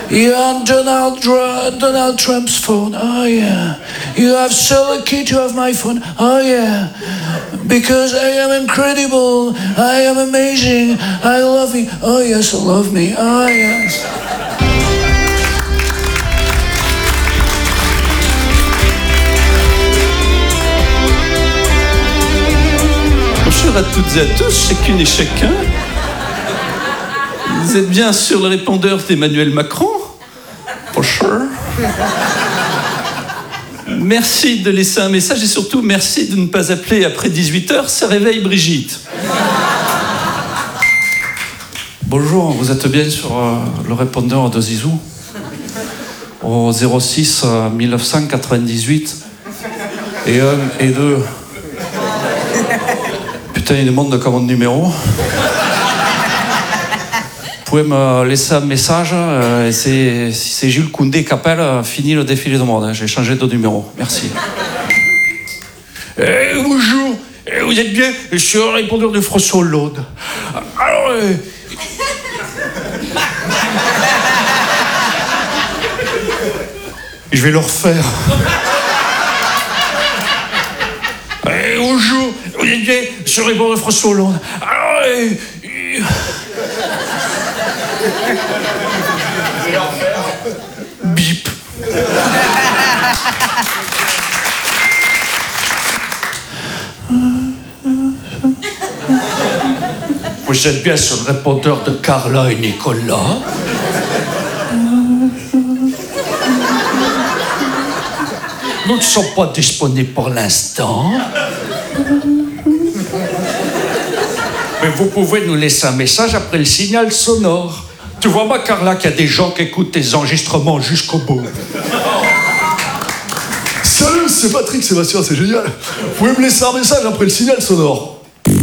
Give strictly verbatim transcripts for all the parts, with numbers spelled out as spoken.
You're on Donald, Dr- Donald Trump's phone. Oh yeah. You have so lucky to have my phone. Oh yeah. Because I am incredible. I am amazing. I love you. Oh yes, love me. Oh yes. Bonjour à toutes et à tous, chacune et chacun. Vous êtes bien sur le répondeur d'Emmanuel Macron? Bonjour. Merci de laisser un message et surtout merci de ne pas appeler après dix-huit heures, ça réveille Brigitte. Bonjour, vous êtes bien sur euh, le répondeur de Zizou au zéro six euh, mille neuf cent quatre-vingt-dix-huit et un et deux. Putain, il demande comment de numéro. Vous pouvez me laisser un message, euh, et c'est, si c'est Jules Koundé qui appelle, euh, fini le défilé de mode, hein, j'ai changé de numéro, merci. Eh, bonjour, eh, vous êtes bien sur le répondeur de François Hollande. Alors, euh... je vais le refaire. Eh, bonjour, vous êtes bien sur le répondeur de François Hollande. Alors, euh... bip. Vous êtes bien sur le répondeur de Carla et Nicolas. Nous ne sommes pas disponibles pour l'instant. Mais vous pouvez nous laisser un message après le signal sonore. Tu vois, moi, Carla, qu'il y a des gens qui écoutent tes enregistrements jusqu'au bout. Salut, c'est Patrick Sébastien, c'est génial. Vous pouvez me laisser un message après le signal sonore.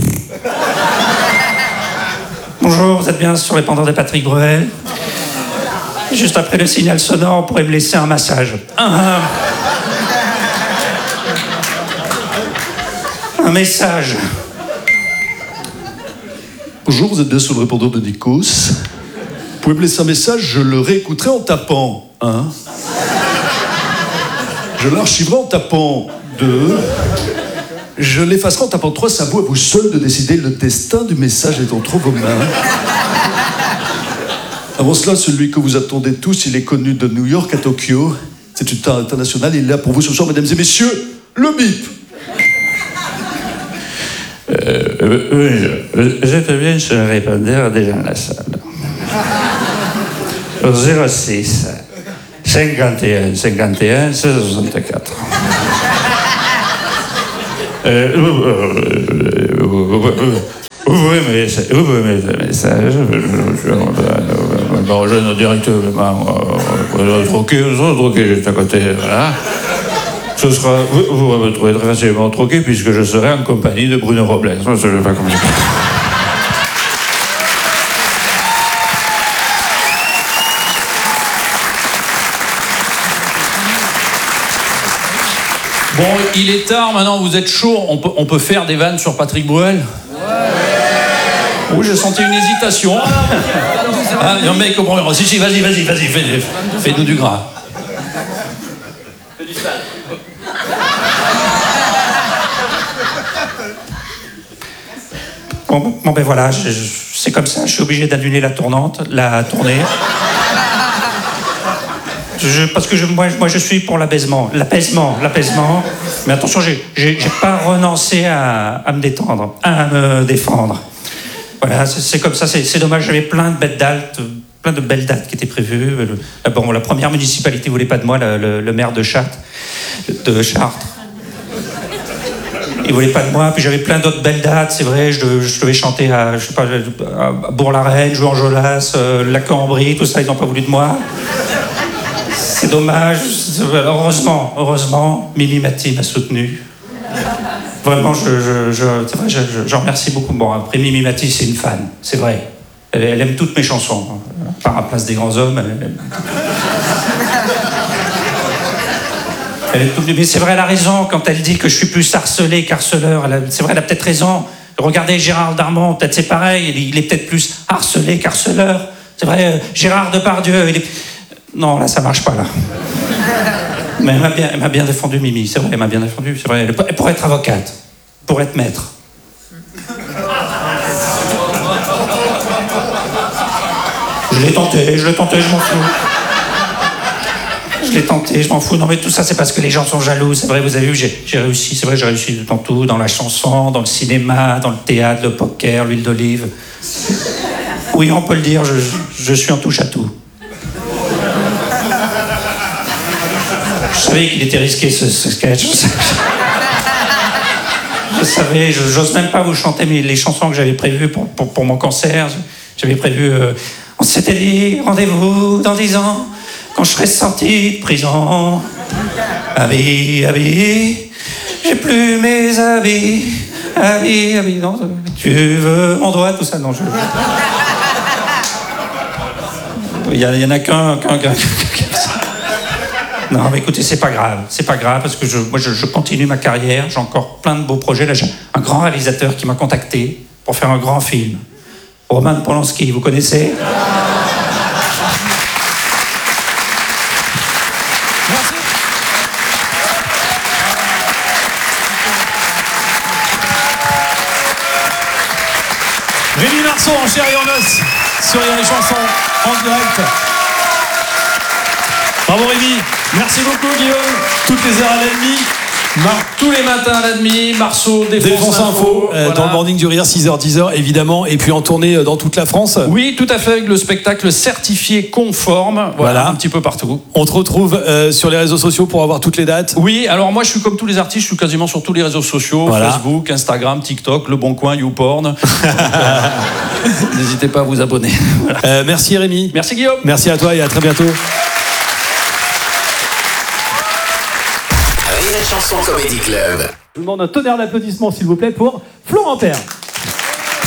Bonjour, vous êtes bien sur les pendants de Patrick Bruel. Juste après le signal sonore, vous pourrez me laisser un massage. Un, un message. Bonjour, vous êtes bien sur le répondeur de Nikos. Vous pouvez me laisser un message, je le réécouterai en tapant un. Je l'archiverai en tapant deux. Je l'effacerai en tapant trois. C'est à vous, à vous seul de décider. Le destin du message est entre vos mains. Avant cela, celui que vous attendez tous, il est connu de New York à Tokyo. C'est une star internationale. Il est là pour vous ce soir, mesdames et messieurs, le bip. Euh, oui, je te viens sur le répondeur des gens de la salle. Au zéro six cinquante et un cinquante et un soixante-quatre. Euh, vous, euh, vous, vous, vous pouvez me laisser, vous pouvez me laisser un message. Bon, je ne directement, euh, troquer, troquer juste à côté, voilà. Ce sera, vous, vous me trouvez très facilement troqué puisque je serai en compagnie de Bruno Robles. Je ne sais pas comment je... Bon, il est tard, maintenant vous êtes chaud, on peut, on peut faire des vannes sur Patrick Bruel? Ouais. Oui, j'ai senti une hésitation. Ah, non, mec, bon, si, si, vas-y, vas-y, vas-y, fais, fais-nous du gras. Bon, bon ben voilà, je, je, c'est comme ça, je suis obligé d'annuler la tournante, la tournée. Je, parce que je, moi, moi je suis pour l'apaisement, l'apaisement, l'apaisement. Mais attention, j'ai, j'ai, j'ai pas renoncé à, à me détendre, à me défendre. Voilà, c'est, c'est comme ça, c'est, c'est dommage, j'avais plein de belles dates, plein de belles dates qui étaient prévues. Le, bon, la première municipalité voulait pas de moi, le, le, le maire de Chartres, de Chartres. Il voulait pas de moi, puis j'avais plein d'autres belles dates, c'est vrai, je, je devais chanter à, je sais pas, à Bourg-la-Reine, jouer en Jolas, euh, la Cambrie, tout ça, ils n'ont pas voulu de moi. C'est dommage, heureusement, heureusement, Mimi Mati m'a soutenu. Vraiment, je, je, je, c'est vrai, je, je, j'en remercie beaucoup. Bon, après, Mimi Mati, c'est une fan, c'est vrai. Elle, elle aime toutes mes chansons. Par la place des grands hommes, elle aime... Elle est toute... Mais c'est vrai, elle a raison quand elle dit que je suis plus harcelé qu'harceleur. Elle a... C'est vrai, elle a peut-être raison. Regardez Gérard Darmon, peut-être c'est pareil, il est peut-être plus harcelé qu'harceleur. C'est vrai, Gérard Depardieu, il est... Non, là, ça marche pas, là. Mais elle m'a bien, elle m'a bien défendu, Mimi. C'est vrai, elle m'a bien défendu. C'est vrai. Elle, elle pourrait être avocate. Pour être maître. Je l'ai tenté, je l'ai tenté, je m'en fous. Je l'ai tenté, je m'en fous. Non mais tout ça c'est parce que les gens sont jaloux. C'est vrai, vous avez vu, j'ai, j'ai réussi. C'est vrai, j'ai réussi dans tout, dans la chanson, dans le cinéma, dans le théâtre, le poker, l'huile d'olive. Oui, on peut le dire, je, je suis en touche à tout. Je savais qu'il était risqué ce, ce sketch. Je savais, je, j'ose même pas vous chanter mais les chansons que j'avais prévues pour, pour, pour mon concert. J'avais prévu... Euh, on s'était dit, rendez-vous dans dix ans, quand je serai sorti de prison. Habits, habits, j'ai plus mes habits. Habits, habits, non, tu veux mon doigt, tout ça, non, je... Il y, y en a qu'un, qu'un, qu'un, qu'un... Non, mais écoutez, c'est pas grave, c'est pas grave, parce que je, moi, je, je continue ma carrière, j'ai encore plein de beaux projets. Là, j'ai un grand réalisateur qui m'a contacté pour faire un grand film. Roman Polanski, vous connaissez? Merci. Rémi Marceau en chair et en os sur les chansons en direct. Bravo Rémi. Merci beaucoup Guillaume. Toutes les heures à l'ennemi. Mar- tous les matins à la demi, Marceau, Défonce, Défonce Info, Info euh, voilà. dans le Morning du Rire, six heures dix heures évidemment, et puis en tournée euh, dans toute la France. Oui, tout à fait, avec le spectacle certifié conforme, voilà, Voilà. un petit peu partout. On te retrouve euh, sur les réseaux sociaux pour avoir toutes les dates. Oui, alors moi je suis comme tous les artistes, je suis quasiment sur tous les réseaux sociaux, Voilà. Facebook, Instagram, TikTok, Le Bon Coin, YouPorn. Donc, euh, n'hésitez pas à vous abonner. Voilà. Euh, merci Rémi. Merci Guillaume. Merci à toi et à très bientôt. Rire et Chanson Comedy Club. Je vous demande un tonnerre d'applaudissements s'il vous plaît pour Florent Père.